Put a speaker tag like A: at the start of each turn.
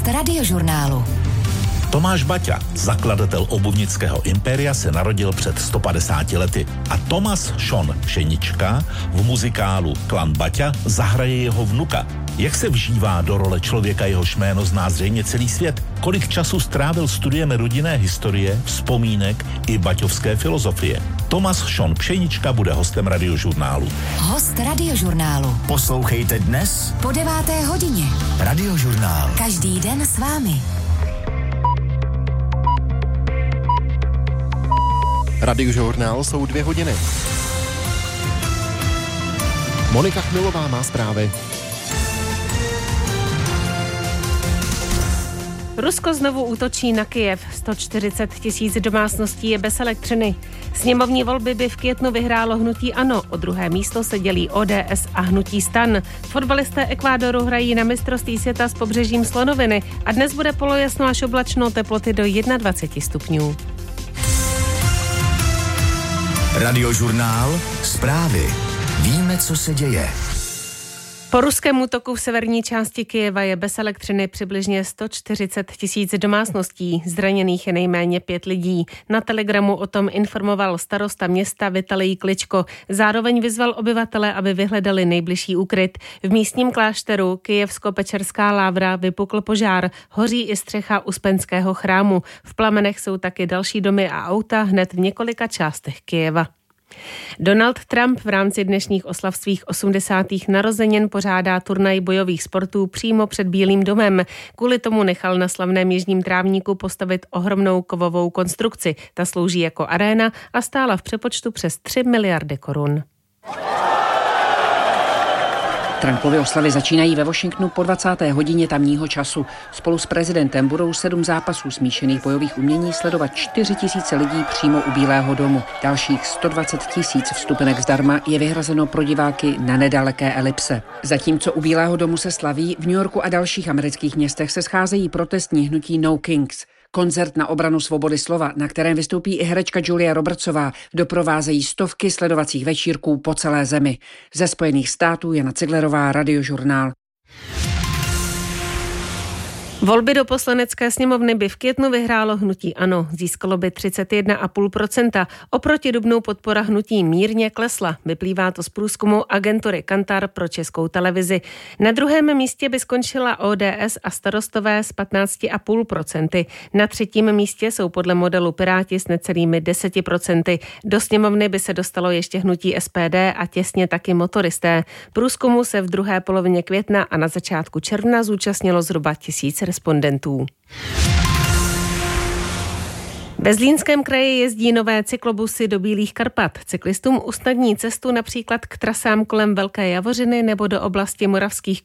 A: Radiožurnálu.
B: Tomáš Baťa, zakladatel obuvnického impéria, se narodil před 150 lety a Tomas Šon Pšenička v muzikálu Klan Baťa zahraje jeho vnuka. Jak se vžívá do role člověka, jehož jméno zná zřejmě celý svět? Kolik času strávil studiem rodinné historie, vzpomínek i baťovské filozofie? Tomas Šon Pšenička bude hostem Radiožurnálu.
A: Host Radiožurnálu.
C: Poslouchejte dnes
A: Po 9. hodině.
C: Radiožurnál.
A: Každý den s vámi.
D: Radiožurnál jsou 2 hodiny. Monika Chmilová má zprávy.
E: Rusko znovu útočí na Kyjev. 140 000 domácností je bez elektřiny. Sněmovní volby by v květnu vyhrálo hnutí ANO. O druhé místo se dělí ODS a hnutí STAN. Fotbalisté Ekvádoru hrají na mistrovství světa s pobřežím slonoviny a dnes bude polojasno až oblačno, teploty do 21 stupňů.
C: Radiožurnál. Zprávy. Víme, co se děje.
E: Po ruském útoku v severní části Kyjeva je bez elektřiny přibližně 140 000 domácností. Zraněných je nejméně 5 lidí. Na Telegramu o tom informoval starosta města Vitalij Kličko. Zároveň vyzval obyvatele, aby vyhledali nejbližší úkryt. V místním klášteru Kyjevsko-Pečerská Lávra vypukl požár. Hoří i střecha Uspenského chrámu. V plamenech jsou taky další domy a auta hned v několika částech Kyjeva. Donald Trump v rámci dnešních oslav svých 80. narozenin pořádá turnaj bojových sportů přímo před Bílým domem. Kvůli tomu nechal na slavném jižním trávníku postavit ohromnou kovovou konstrukci. Ta slouží jako aréna a stála v přepočtu přes 3 miliardy korun.
F: Trumpovy oslavy začínají ve Washingtonu po 20. hodině tamního času. Spolu s prezidentem budou 7 zápasů smíšených bojových umění sledovat 4 000 lidí přímo u Bílého domu. Dalších 120 000 vstupenek zdarma je vyhrazeno pro diváky na nedaleké elipse. Zatímco u Bílého domu se slaví, v New Yorku a dalších amerických městech se scházejí protestní hnutí No Kings. Koncert na obranu svobody slova, na kterém vystoupí i herečka Julia Robertsová, doprovázejí stovky sledovacích večírků po celé zemi. Ze Spojených států Jana Ciglerová, Radiožurnál.
E: Volby do poslanecké sněmovny by v květnu vyhrálo hnutí ANO. Získalo by 31,5%. Oproti dubnu podpora hnutí mírně klesla. Vyplývá to z průzkumu agentury Kantar pro Českou televizi. Na druhém místě by skončila ODS a Starostové s 15,5%. Na třetím místě jsou podle modelu Piráti s necelými 10%. Do sněmovny by se dostalo ještě hnutí SPD a těsně taky Motoristé. Průzkumu se v druhé polovině května a na začátku června zúčastnilo zhruba 1000 respondentů. Ve Zlínském kraji jezdí nové cyklobusy do Bílých Karpat. Cyklistům usnadní cestu například k trasám kolem Velké Javořiny nebo do oblasti Moravských